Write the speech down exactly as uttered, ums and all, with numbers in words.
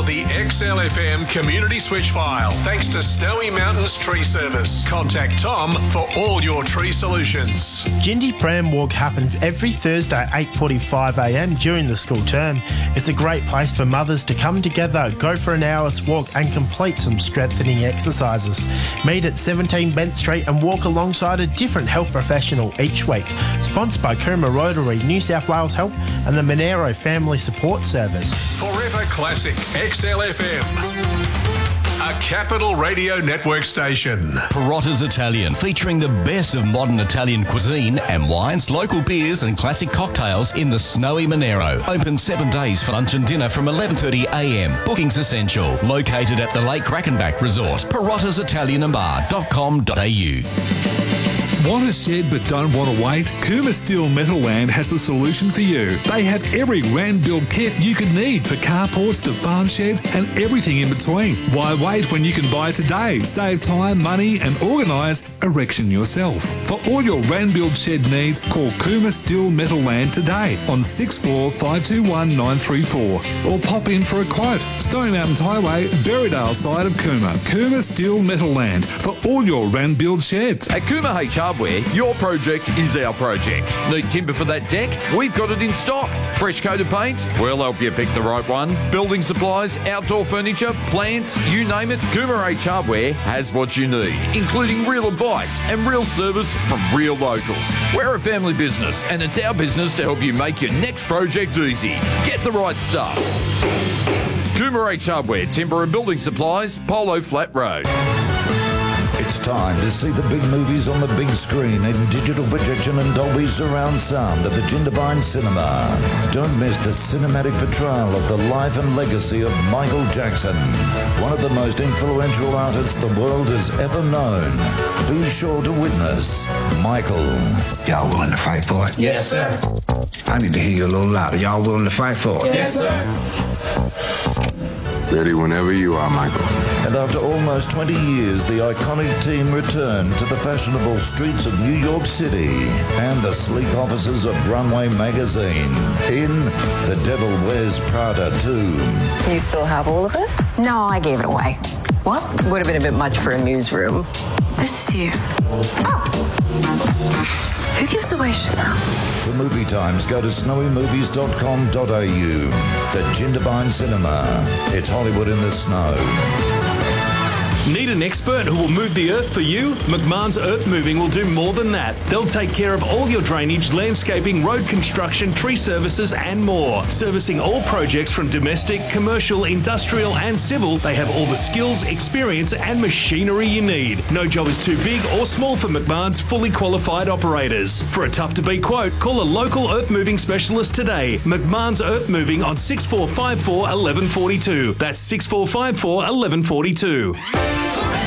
of the X L F M community switch file thanks to Snowy Mountains Tree Service. Contact Tom for all your tree solutions. Jindy Pram Walk happens every Thursday at eight forty-five a m during the school term. It's a great place for mothers to come together, go for an hour's walk and complete some strengthening exercises. Meet at seventeen Bent Street and walk alongside a different health professional each week. Sponsored by Cooma Rotary, New South Wales Health and the Monero Family Support Service. Forever Classic X L F M. A Capital Radio Network station. Perotta's Italian, featuring the best of modern Italian cuisine and wines, local beers and classic cocktails in the snowy Monero. Open seven days for lunch and dinner from eleven thirty a m. Bookings essential. Located at the Lake Crackenback Resort. Perottas Italian and Bar dot com dot a u. Want a shed but don't want to wait? Cooma Steel Metalland has the solution for you. They have every Rand build kit you could need for carports to farm sheds and everything in between. Why wait when you can buy today? Save time, money and organise erection yourself. For all your Rand build shed needs, call Cooma Steel Metalland today on six four five two one nine three four or pop in for a quote. Stone Mountains Highway, Berrydale side of Cooma. Cooma Steel Metalland for all your Rand build sheds. At Cooma H Hardware, your project is our project. Need timber for that deck? We've got it in stock. Fresh coated paints? We'll help you pick the right one. Building supplies, outdoor furniture, plants, you name it, Cooma H Hardware has what you need, including real advice and real service from real locals. We're a family business and it's our business to help you make your next project easy. Get the right stuff. Cooma H Hardware, timber and building supplies, Polo Flat Road. It's time to see the big movies on the big screen in digital projection and Dolby surround sound at the Jindabyne Cinema. Don't miss the cinematic portrayal of the life and legacy of Michael Jackson, one of the most influential artists the world has ever known. Be sure to witness Michael. Y'all willing to fight for it? Yes, sir. I need to hear you a little louder. Y'all willing to fight for it? Yes, sir. Ready whenever you are, Michael. And after almost twenty years, the iconic team returned to the fashionable streets of New York City and the sleek offices of Runway Magazine in The Devil Wears Prada two. You still have all of it? No, I gave it away. What? Would have been a bit much for a newsroom. This is you. Oh. Who gives away Chanel? For movie times, go to snowy movies dot com dot a u. The Jindabyne Cinema. It's Hollywood in the snow. Need an expert who will move the earth for you? McMahon's Earth Moving will do more than that. They'll take care of all your drainage, landscaping, road construction, tree services and more. Servicing all projects from domestic, commercial, industrial and civil, they have all the skills, experience and machinery you need. No job is too big or small for McMahon's fully qualified operators. For a tough-to-beat quote, call a local earth moving specialist today. McMahon's Earth Moving on six four five four, one one four two. That's six four five four, one one four two.